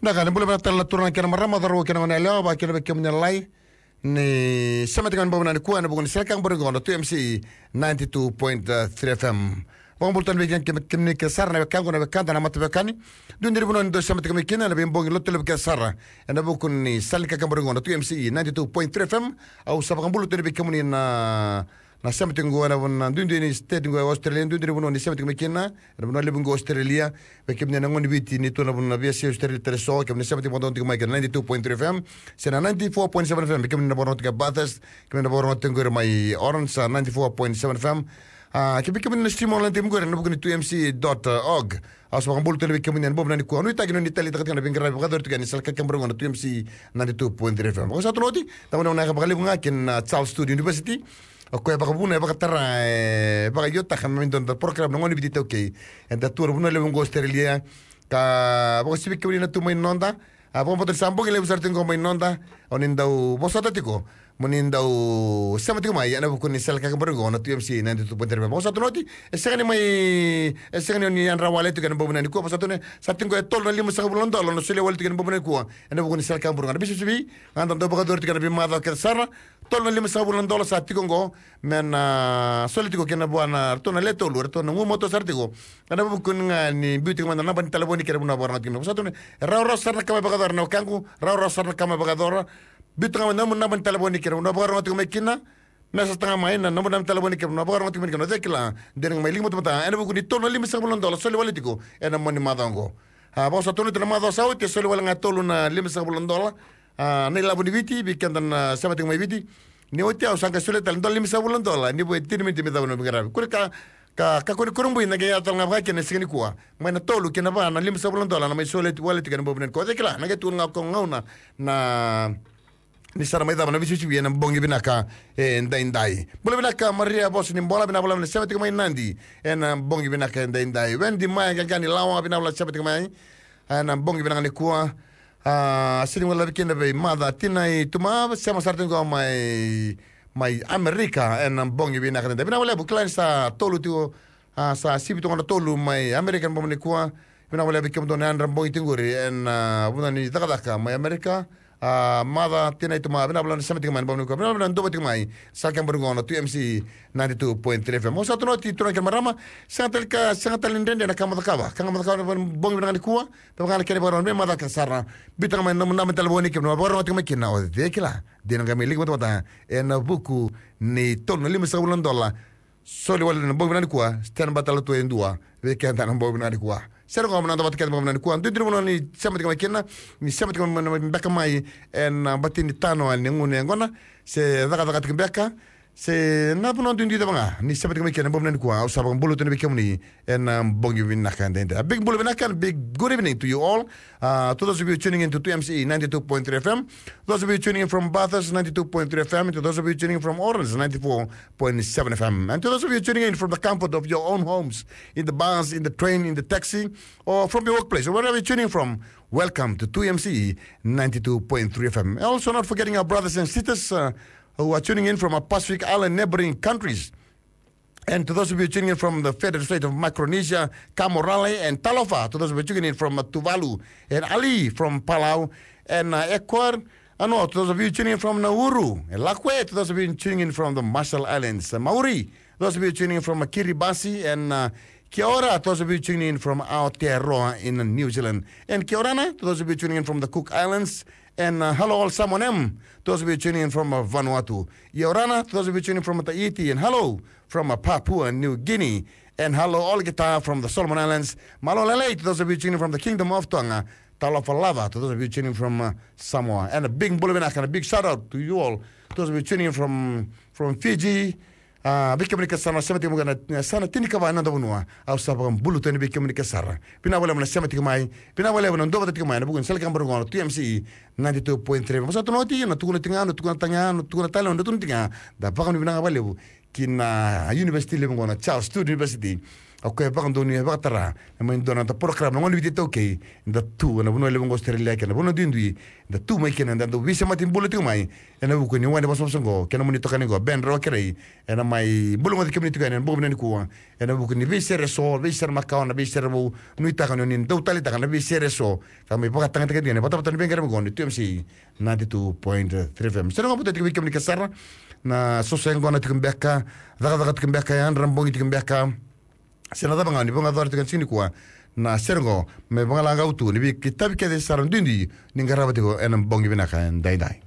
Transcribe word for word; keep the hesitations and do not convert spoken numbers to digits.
kan boleh batal turun kena marama daru kena mana leo ba kena bekem nyalai ni sama dengan bawa nani kuan bukan selakang bergono tu M C ninety-two point three F M. Bang bultan bekan kemni ke sarna bekan kono bekan tanah mata bekani. Dun diri bunon do sama dengan kena lebih bongi lotel bekan sarna. Anda bukan ni salika kan bergono tu M C ninety-two point three F M. Au sabang bultan bekan ni na na sama dengan na bunan dun diri state dengan Australia dun diri bunon ni sama dengan kena. Ada bunon lebih bongi Australia bekem ni nangon biti ni tu na bunon biasa Australia tereso kem ni sama dengan bunon dengan ninety-two point three F M. Sena ninety-four point seven F M bekem ni bunon dengan Bathurst kem ni bunon dengan mai Orange ninety-four point seven F M. Ah, kita bikin ni stream online tim gue, na bukan itu m c dot org. Asal orang bulu tu lebih kemudian bob nanti kuah. Nui tagi nanti tali tak kena bingkai rapi. Kadar tu kan isal kakek berungan itu m c ninety-two point three F M. Bagus satu noti. Tamu nak nak bakal bunga kin Charles Studio University. Aku yang bakal bunga bakal terai. Bakal jota kami minta program nangon di video okay. Enta tu bunga lebih bunga Australia. Ka bagus sibuk kemudian tu main nonta. Apa pun tersambung lebih besar tengok main nonta. Onin tahu bos ada tiko. Menindau sama tu mai ana bukan nisal kakak bergono tu M C ninety-two point three F M. Satu noti, sekarang ni mai sekarang ni yang rawale tu kan bawa nani kuah. Satu ni satu ni tol nali masa bulan tol no sele wal tu kan bawa nani kuah. Ana bukan nisal kakak bergono. Bisu subi, antam tu bagai tu kan bi mada ke sana. Tol nali masa bulan tol satu kongo men sole tu kan bawa na tu nale tol tu na motor satu ko. Ana bukan ni beauty mana na ban telefon ni kira bukan bawa nani. Satu ni raw raw sana kami bagai na kangku raw raw sana kami bagai dora. Bitang mana mana ban telefon ni kira, mana bagar mati kumekina, masa setengah main, nama nama telefon ni kira, mana bagar mati kumekina, jadi kila, dengan mailing mata mata, ena buku di tol lima sebulan dolar, soli wali tiku, ena mani madanggo. Ah, bos satu ni tu nama dosa awet, soli wali ngatol na lima sebulan dolar, ah, ni labu di viti, bikin dan sama dengan mai viti, ni awet ya, usang kasih letal, dolar lima sebulan dolar, ni buat tiga minit minta buat bergerak, kau ka ka ka kau kurung buin lagi atau ngapa kena segini kuah, mana tolu kena apa, na lima sebulan dolar, nama soli wali tiga nama buat, kau jadi kila, naga tu ngau ngau na na ni sara mai dama na bisu biena bongi binaka e ndai ndai bola binaka maria bos ni bola bina bola ni sabati mai nandi en bongi binaka ndai ndai wendi mai gani lawa bina bola sabati mai en bongi binaka ni kuah ah sini wala bikenda be mada tinai tuma sama sarten go mai mai amerika en bongi binaka ndai bina bola buklan sa tolu tu sa sibitu ngona tolu mai american bomni kuah bina bola bikem don en bongi tinguri en buna ni takadaka mai amerika ah mada tina itu mah benar benar sama dengan mana benar benar benar dua tiga mai saking bergono tu M C ninety-two point three F M. Masa tu nanti turun ke marama sangat telka sangat telindren dan kamar kawa kamar kawa bongi benar kuah tapi kali baru ni mada kesana bitang main nama nama telefon ni kena baru nanti makin na oh dekila dia nak kami lihat mata en buku ni ton lima sebulan dolar soli wala bongi benar kuah stand batal tu yang dua dekat tanah bongi benar kuah. Saya orang mana dapat kita mana kuan tu dulu mana ni sama dengan kena ni sama dengan mana beka mai en batin tano al nengun nengon se daga daga beka se na pun tu ndi dabanga ni sama dengan kena bomna kuan au sabang bulu tu ni bekem ni en bongi winakan dente big bulu winakan big good evening to you all uh, to those of you tuning in to T M C ninety-two point three F M, those of you tuning in from Bathurst ninety-two point three F M, and to those of you tuning in from Orange ninety-four point seven F M, and to those of you tuning in from the comfort of your own homes, in the bus, in the train, in the taxi, or from your workplace, or wherever you're tuning from, welcome to T M C ninety-two point three F M. Also not forgetting our brothers and sisters uh, who are tuning in from our Pacific Island neighboring countries. And to those of you tuning in from the Federal State of Micronesia, Kamorale and Talofa, to those of you tuning in from uh, Tuvalu, and Ali from Palau, and uh, Ecuador, and uh, to those of you tuning in from Nauru, and Lakwe, to those of you tuning in from the Marshall Islands, uh, Maori, those of you tuning in from uh, Kiribati, and uh, Kia ora, to those of you tuning in from Aotearoa in uh, New Zealand, and Kia orana, to those of you tuning in from the Cook Islands, and uh, hello all Samonem, those of you tuning in from uh, Vanuatu. Yorana, to those of you tuning in from Tahiti, and hello from uh, Papua New Guinea, and hello all guitar from the Solomon Islands. Malolele, to those of you tuning in from the Kingdom of Tonga. Talafalava, to those of you tuning in from uh, Samoa. And a big bulletin and a big shout out to you all, to those of you tuning in from from Fiji. Ah, big communica sana semati mugana sana tini kawa nanda bunua. Au sabam bulu tani big communica sara. Pina wala mana semati kamai. Pina wala mana ndo batati kamai. Na bukan selkan berungono T M C ninety-two point three. Masa tu noti na tukuna tinga na tukuna tanga na tukuna tala na tukuna tinga. Da pakam ni bina wala bu kina university le bungono Charles Studio University. Aku pa kando ni ba tara. Main dona ta program ngon vite to ke. Da tu na buno le bongo Australia ke na buno dindui. Da tu mai ke na da visa matin bulu tu mai. Ena buku ni wani basom songo. Ke na moni to kango ben ro kere. Ena mai bulu ngati kemni tu kan bo ben ni kuwa. Ena buku ni visa reso, visa makao na visa bo nui ta kan ni do tali ta kan visa reso. Kami pa tanga tanga ni pa ta ben kere mo ni tu M C ninety-two point three F M. Sero ngapu te kemni kasara na sosengo na tikembeka. Daga daga tikembeka yan rambongi tikembeka. Sena da bangani bonga dor tikan sini kuwa na sergo me bonga langa utu ni bi kitabi ke de sarandindi ni ngaraba tiko enam bongi binaka dai dai